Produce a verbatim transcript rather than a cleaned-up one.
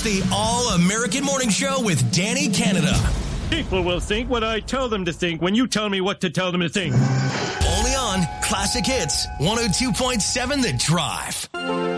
the All-American Morning Show with Danny Canada. People will think what I tell them to think when you tell me what to tell them to think. Only on Classic Hits one oh two point seven The Drive.